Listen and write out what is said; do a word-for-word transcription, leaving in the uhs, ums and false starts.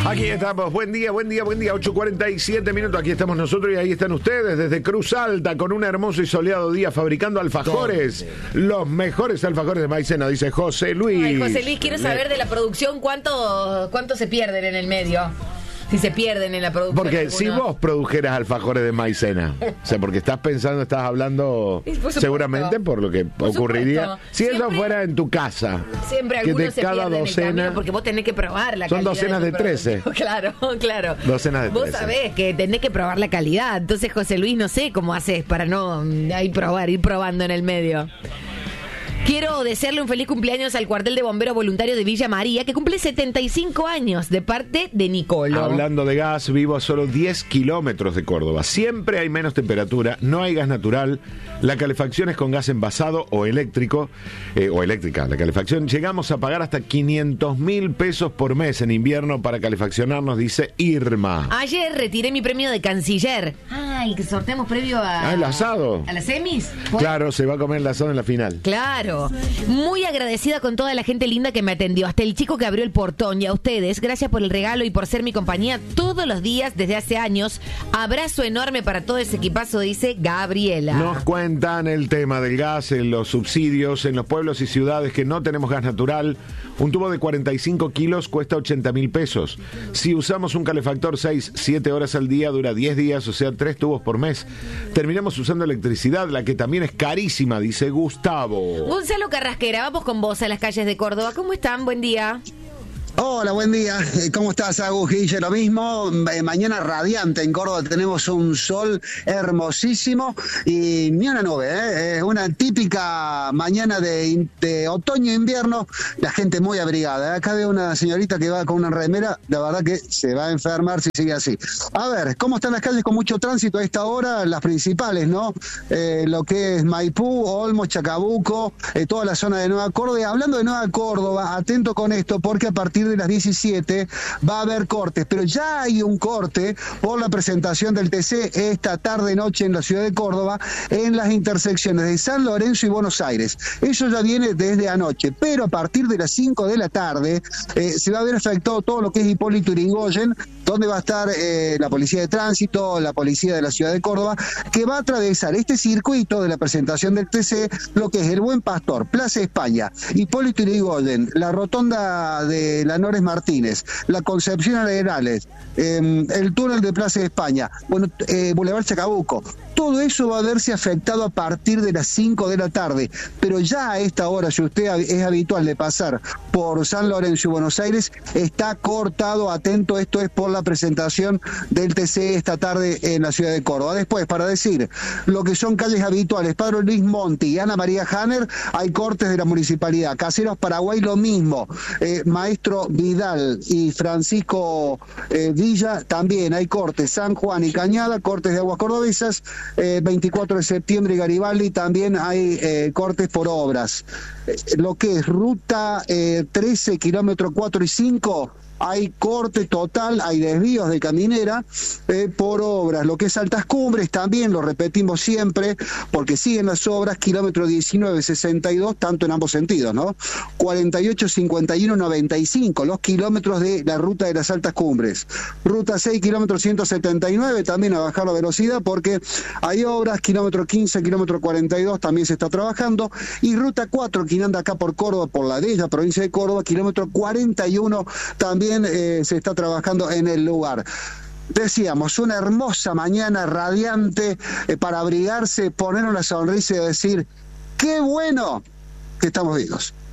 Aquí estamos, buen día, buen día, buen día, ocho cuarenta y siete minutos, aquí estamos nosotros y ahí están ustedes desde Cruz Alta con un hermoso y soleado día fabricando alfajores, ¿dónde? Los mejores alfajores de maicena, dice José Luis. Ay, José Luis, quiero saber de la producción cuánto, cuánto se pierden en el medio. Si se pierden en la producción. Porque alguno. si vos produjeras alfajores de maicena, o sea, porque estás pensando, estás hablando por seguramente por lo que por ocurriría supuesto. Si siempre, eso fuera en tu casa. Siempre algunos se cada pierden docena, en el camino porque vos tenés que probar la son calidad. Son docenas de, de trece. Claro, claro. Docenas de vos trece. Vos sabés que tenés que probar la calidad. Entonces, José Luis, no sé cómo haces para no ahí probar, ir probando en el medio. Quiero desearle un feliz cumpleaños al cuartel de bomberos voluntario de Villa María, que cumple setenta y cinco años, de parte de Nicolo. Hablando de gas, vivo a solo diez kilómetros de Córdoba. Siempre hay menos temperatura, no hay gas natural, la calefacción es con gas envasado o eléctrico, eh, o eléctrica. La calefacción, llegamos a pagar hasta quinientos mil pesos por mes en invierno para calefaccionarnos, dice Irma. Ayer retiré mi premio de canciller. Ay, que sorteamos previo a... Ah, el asado. ¿A las semis? ¿Fue? Claro, se va a comer el asado en la final. Claro. Muy agradecida con toda la gente linda que me atendió, hasta el chico que abrió el portón, y a ustedes, gracias por el regalo y por ser mi compañía todos los días desde hace años. Abrazo enorme para todo ese equipazo, dice Gabriela. Nos cuentan el tema del gas, en los subsidios, en los pueblos y ciudades que no tenemos gas natural. Un tubo de cuarenta y cinco kilos cuesta ochenta mil pesos. Si usamos un calefactor seis, siete horas al día, dura diez días, o sea, tres tubos por mes. Terminamos usando electricidad, la que también es carísima, dice Gustavo. Gonzalo Carrasquera, vamos con vos a las calles de Córdoba. ¿Cómo están? Buen día. Hola, buen día. ¿Cómo estás, Agus? Guille, lo mismo. Eh, mañana radiante en Córdoba, tenemos un sol hermosísimo y ni una nube, ¿eh? Es una típica mañana de, de otoño-invierno, la gente muy abrigada. Acá veo una señorita que va con una remera, la verdad que se va a enfermar si sigue así. A ver, ¿cómo están las calles con mucho tránsito a esta hora? Las principales, ¿no? Eh, lo que es Maipú, Olmos, Chacabuco, eh, toda la zona de Nueva Córdoba. Y hablando de Nueva Córdoba, atento con esto, porque a partir de las diecisiete va a haber cortes, pero ya hay un corte por la presentación del T C esta tarde-noche en la ciudad de Córdoba, en las intersecciones de San Lorenzo y Buenos Aires. Eso ya viene desde anoche, pero a partir de las cinco de la tarde eh, se va a ver afectado todo lo que es Hipólito Yrigoyen, donde va a estar eh, la policía de tránsito, la policía de la ciudad de Córdoba, que va a atravesar este circuito de la presentación del T C, lo que es el Buen Pastor, Plaza España, Hipólito Yrigoyen, la rotonda de la Nores Martínez, la Concepción Arenales, eh, el túnel de Plaza España, bueno, eh, Boulevard Chacabuco. Todo eso va a verse afectado a partir de las cinco de la tarde, pero ya a esta hora, si usted es habitual de pasar por San Lorenzo y Buenos Aires, está cortado, atento, esto es por la presentación del T C esta tarde en la ciudad de Córdoba. Después, para decir lo que son calles habituales, Padre Luis Monti y Ana María Hanner, hay cortes de la municipalidad. Caseros Paraguay, lo mismo. Eh, Maestro Vidal y Francisco eh, Villa, también hay cortes. San Juan y Cañada, cortes de aguas cordobesas. Eh, veinticuatro de septiembre y Garibaldi también hay eh, cortes por obras. Eh, lo que es ruta eh, trece, kilómetros cuatro y cinco, hay corte total, hay desvíos de caminera eh, por obras. Lo que es Altas Cumbres también, lo repetimos siempre, porque siguen las obras, kilómetro diecinueve, sesenta y dos, tanto en ambos sentidos, ¿no? cuarenta y ocho, cincuenta y uno, noventa y cinco, los kilómetros de la ruta de las Altas Cumbres. Ruta seis, kilómetro ciento setenta y nueve, también a bajar la velocidad, porque hay obras, kilómetro quince, kilómetro cuarenta y dos, también se está trabajando. Y ruta cuatro, quien anda acá por Córdoba, por la de ella, provincia de Córdoba, kilómetro cuarenta y uno, también Eh, se está trabajando en el lugar. Decíamos, una hermosa mañana radiante eh, para abrigarse, poner una sonrisa y decir, ¡qué bueno que estamos vivos!